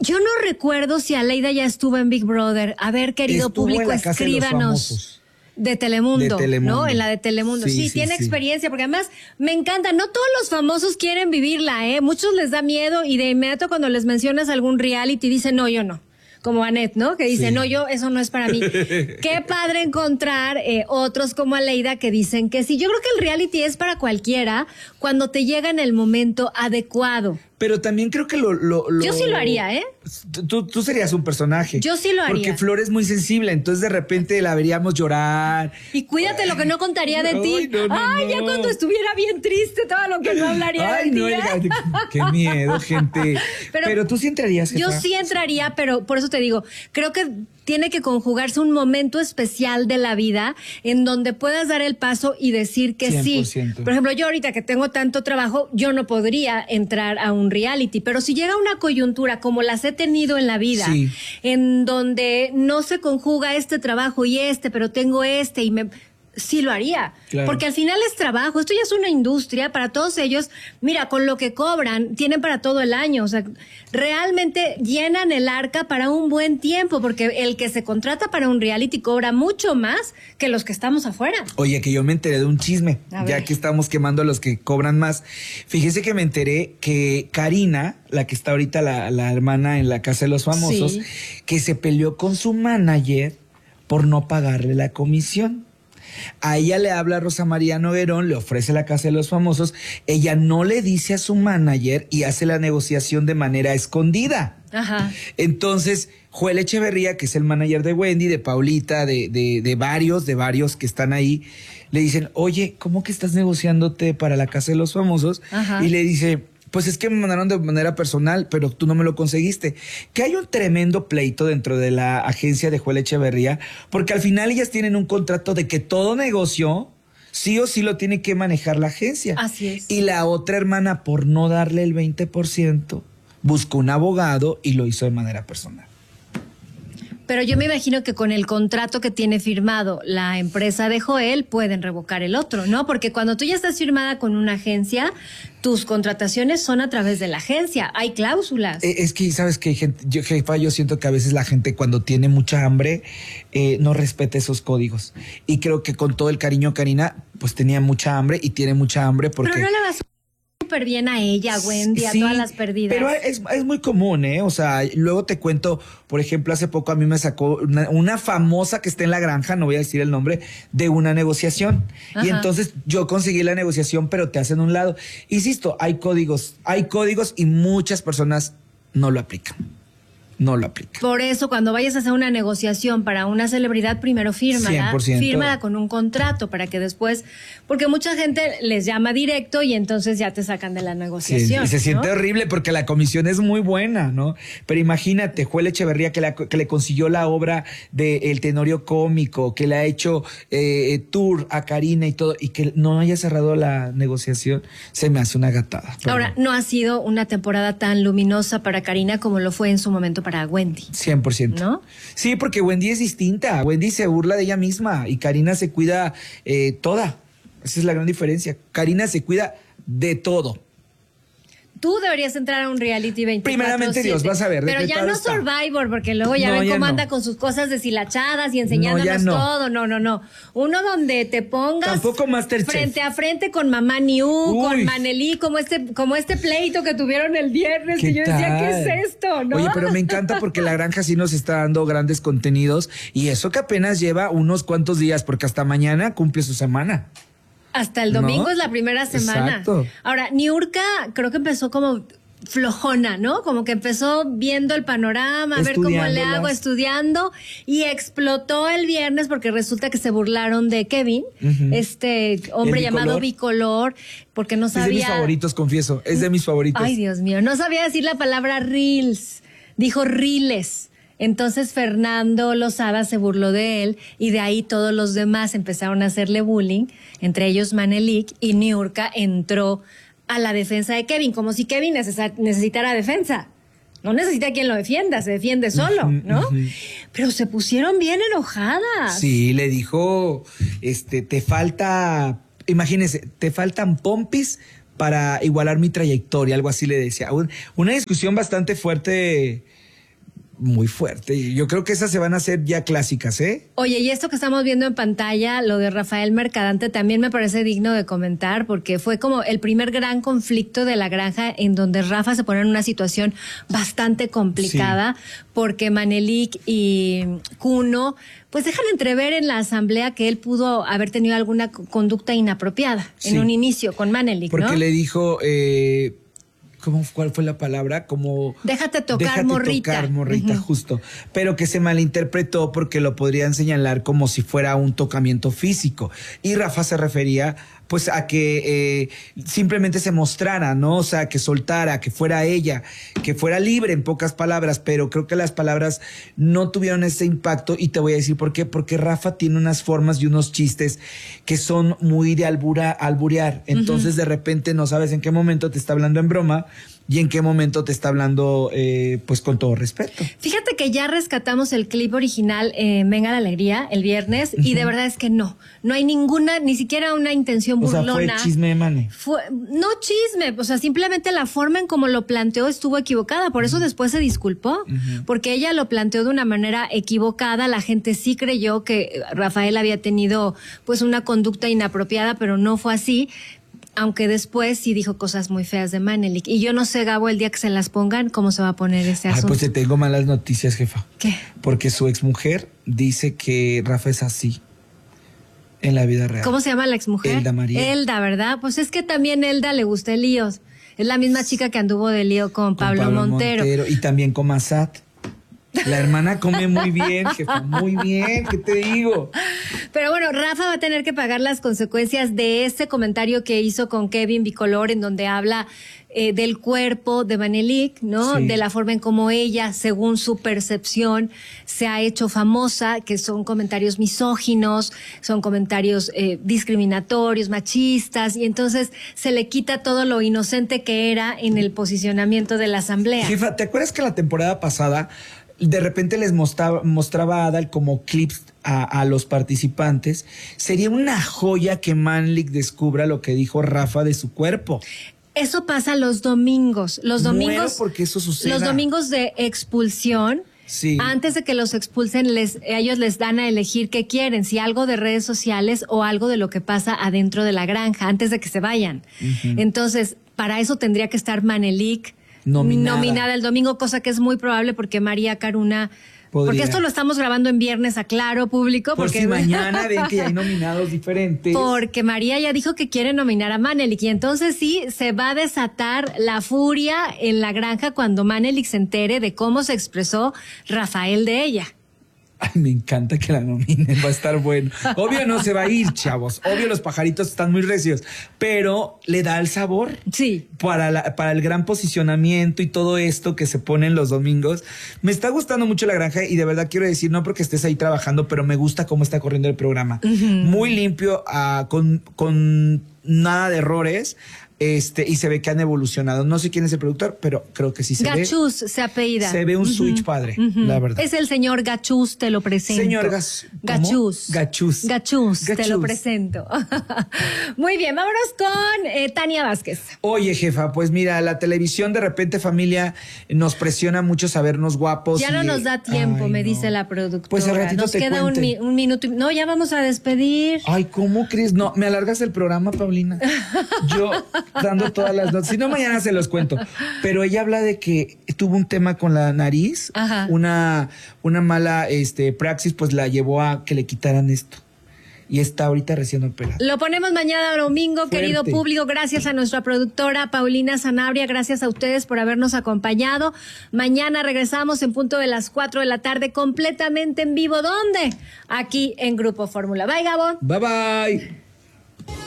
Yo no recuerdo si Aleida ya estuvo en Big Brother. A ver, querido Estuvo público, en la Casa de los escríbanos. Famosos. De Telemundo, ¿no? En la de Telemundo. Sí, tiene sí. experiencia, porque además me encanta. No todos los famosos quieren vivirla, ¿eh? Muchos les da miedo y de inmediato cuando les mencionas algún reality dicen, no, yo no. Como Annette, ¿no? Que dice, no, yo, eso no es para mí. Qué padre encontrar otros como Aleida que dicen que sí. Yo creo que el reality es para cualquiera cuando te llega en el momento adecuado. Pero también creo que Yo sí lo haría, ¿eh? Tú serías un personaje. Yo sí lo haría. Porque Flor es muy sensible, entonces de repente la veríamos llorar. Y cuídate lo que no contaría de ti. Ya cuando estuviera bien triste, todo lo que no hablaría de ti. Qué miedo, gente. Pero tú sí entrarías, jefa. Yo sí entraría, pero por eso te digo, creo que tiene que conjugarse un momento especial de la vida en donde puedas dar el paso y decir que 100%. sí. Por ejemplo, yo ahorita que tengo tanto trabajo, yo no podría entrar a un reality, pero si llega una coyuntura como las he tenido en la vida, en donde no se conjuga este trabajo y pero tengo y sí lo haría, claro. Porque al final es trabajo, esto ya es una industria para todos ellos. Mira, con lo que cobran, tienen para todo el año, o sea, realmente llenan el arca para un buen tiempo, porque el que se contrata para un reality cobra mucho más que los que estamos afuera. Oye, que yo me enteré de un chisme, ya que estamos quemando a los que cobran más. Fíjese que me enteré que Karina, la que está ahorita la hermana en la Casa de los Famosos, que se peleó con su manager por no pagarle la comisión. A ella le habla Rosa María Noguerón, le ofrece la Casa de los Famosos, ella no le dice a su manager y hace la negociación de manera escondida. Ajá. Entonces, Joel Echeverría, que es el manager de Wendy, de Paulita, de varios que están ahí, le dicen, oye, ¿cómo que estás negociándote para la Casa de los Famosos? Ajá. Y le dice, pues es que me mandaron de manera personal, pero tú no me lo conseguiste. Que hay un tremendo pleito dentro de la agencia de Joel Echeverría, porque al final ellas tienen un contrato de que todo negocio sí o sí lo tiene que manejar la agencia. Así es. Y la otra hermana, por no darle el 20%, buscó un abogado y lo hizo de manera personal. Pero yo me imagino que con el contrato que tiene firmado la empresa de Joel pueden revocar el otro, ¿no? Porque cuando tú ya estás firmada con una agencia, tus contrataciones son a través de la agencia. Hay cláusulas. Es que, ¿sabes qué, gente? Yo siento que a veces la gente cuando tiene mucha hambre no respeta esos códigos. Y creo que con todo el cariño, Karina, pues tenía mucha hambre y tiene mucha hambre porque... Pero no le vas súper bien a ella, Wendy, a todas las perdidas. Pero es muy común, ¿eh? O sea, luego te cuento, por ejemplo, hace poco a mí me sacó una famosa que está en La Granja, no voy a decir el nombre, de una negociación. Ajá. Y entonces yo conseguí la negociación, pero te hacen un lado. Insisto, hay códigos y muchas personas no lo aplican. No lo aplica. Por eso, cuando vayas a hacer una negociación para una celebridad, primero fírmala. 100%. Fírmala con un contrato para que después... Porque mucha gente les llama directo y entonces ya te sacan de la negociación. Sí, y se siente horrible porque la comisión es muy buena, ¿no? Pero imagínate, Joel Echeverría que le consiguió la obra de El Tenorio Cómico, que le ha hecho tour a Karina y todo, y que no haya cerrado la negociación, se me hace una gatada. Ahora, no ha sido una temporada tan luminosa para Karina como lo fue en su momento para Wendy. 100%. ¿No? Sí, porque Wendy es distinta. Wendy se burla de ella misma y Karina se cuida toda. Esa es la gran diferencia. Karina se cuida de todo. Tú deberías entrar a un reality 24/7. Primeramente Dios, vas a ver. Pero ya no está. Survivor, porque luego ya ven cómo anda con sus cosas deshilachadas y enseñándonos todo. No. Uno donde te pongas tampoco Masterchef. Frente a frente con Mamá Niu, con Manelí, como este pleito que tuvieron el viernes, que yo decía, ¿qué es esto? ¿No? Oye, pero me encanta porque La Granja sí nos está dando grandes contenidos y eso que apenas lleva unos cuantos días, porque hasta mañana cumple su semana. Hasta el domingo es la primera semana. Exacto. Ahora, Niurka creo que empezó como flojona, ¿no? Como que empezó viendo el panorama, a ver cómo le hago, estudiando, y explotó el viernes porque resulta que se burlaron de Kevin, este hombre llamado Bicolor, porque no sabía... Es de mis favoritos, confieso, es de mis favoritos. Ay, Dios mío, no sabía decir la palabra reels, dijo riles. Entonces Fernando Lozada se burló de él y de ahí todos los demás empezaron a hacerle bullying, entre ellos Manelik, y Niurka entró a la defensa de Kevin, como si Kevin necesitara defensa. No necesita quien lo defienda, se defiende solo, ¿no? Pero se pusieron bien enojadas. Sí, le dijo, te falta, imagínense, te faltan pompis para igualar mi trayectoria, algo así le decía. Una discusión bastante fuerte Muy fuerte. Yo creo que esas se van a hacer ya clásicas, ¿eh? Oye, y esto que estamos viendo en pantalla, lo de Rafael Mercadante, también me parece digno de comentar, porque fue como el primer gran conflicto de la granja en donde Rafa se pone en una situación bastante complicada, porque Manelik y Kuno pues dejan entrever en la asamblea que él pudo haber tenido alguna conducta inapropiada en un inicio con Manelik, ¿no? Porque le dijo... ¿cuál fue la palabra? Como... Déjate tocar, morrita. Déjate tocar, morrita, justo. Pero que se malinterpretó porque lo podrían señalar como si fuera un tocamiento físico. Y Rafa se refería pues a que simplemente se mostrara, ¿no? O sea, que soltara, que fuera ella, que fuera libre en pocas palabras, pero creo que las palabras no tuvieron ese impacto y te voy a decir por qué. Porque Rafa tiene unas formas y unos chistes que son muy de alburear. Entonces de repente no sabes en qué momento te está hablando en broma y en qué momento te está hablando pues con todo respeto. Fíjate que ya rescatamos el clip original Venga la Alegría el viernes y de verdad es que no hay ninguna, ni siquiera una intención burlona. O sea, fue chisme de Mane. No chisme, o sea, simplemente la forma en cómo lo planteó estuvo equivocada, por eso después se disculpó, porque ella lo planteó de una manera equivocada, la gente sí creyó que Rafael había tenido pues una conducta inapropiada, pero no fue así. Aunque después sí dijo cosas muy feas de Manelik. Y yo no sé, Gabo, el día que se las pongan, ¿cómo se va a poner ese asunto? Pues te tengo malas noticias, jefa. ¿Qué? Porque su exmujer dice que Rafa es así en la vida real. ¿Cómo se llama la exmujer? Elda María. Elda, ¿verdad? Pues es que también Elda le gusta el lío. Es la misma chica que anduvo de lío con Pablo Montero. Y también con Massat. La hermana come muy bien, jefa, muy bien, ¿qué te digo? Pero bueno, Rafa va a tener que pagar las consecuencias de ese comentario que hizo con Kevin Bicolor, en donde habla del cuerpo de Manelik, ¿no? Sí. De la forma en cómo ella, según su percepción, se ha hecho famosa, que son comentarios misóginos, son comentarios discriminatorios, machistas, y entonces se le quita todo lo inocente que era en el posicionamiento de la asamblea. Jefa, ¿te acuerdas que la temporada pasada de repente les mostraba a Adal como clips a los participantes? Sería una joya que Manelik descubra lo que dijo Rafa de su cuerpo. Eso pasa los domingos. Muero porque eso suceda. Los domingos de expulsión. Sí. Antes de que los expulsen, ellos les dan a elegir qué quieren, si algo de redes sociales o algo de lo que pasa adentro de la granja, antes de que se vayan. Entonces, para eso tendría que estar Manelik nominada el domingo, cosa que es muy probable porque María Caruna... Porque esto lo estamos grabando en viernes, aclaro, público. Por si mañana ven que ya hay nominados diferentes. Porque María ya dijo que quiere nominar a Manelik y entonces sí, se va a desatar la furia en la granja cuando Manelik se entere de cómo se expresó Rafael de ella. Ay, me encanta que la nominen, va a estar bueno. Obvio no se va a ir, chavos. Obvio los pajaritos están muy recios, pero le da el sabor. Sí. Para el gran posicionamiento y todo esto que se pone en los domingos. Me está gustando mucho la granja y de verdad quiero decir, no porque estés ahí trabajando, pero me gusta cómo está corriendo el programa. Muy limpio, con nada de errores. Y se ve que han evolucionado. No sé quién es el productor, pero creo que sí se ve. Gachús se apellida. Se ve un switch padre, la verdad. Es el señor Gachús, te lo presento. Señor Gachús. Gachús, te lo presento. Muy bien, vámonos con Tania Vázquez. Oye, jefa, pues mira, la televisión de repente, familia, nos presiona mucho sabernos guapos. Ya no nos da tiempo, me dice la productora. Pues al ratito nos queda un minuto. No, ya vamos a despedir. Ay, ¿cómo crees? No, me alargas el programa, Paulina. Yo... dando todas las notas. Si no, mañana se los cuento. Pero ella habla de que tuvo un tema con la nariz. Ajá. Una mala praxis, pues la llevó a que le quitaran esto. Y está ahorita recién operada. Lo ponemos mañana domingo, fuerte. Querido público. Gracias a nuestra productora Paulina Sanabria. Gracias a ustedes por habernos acompañado. Mañana regresamos en punto de las 4 de la tarde, completamente en vivo. ¿Dónde? Aquí en Grupo Fórmula. Bye, Gabo. Bye, bye.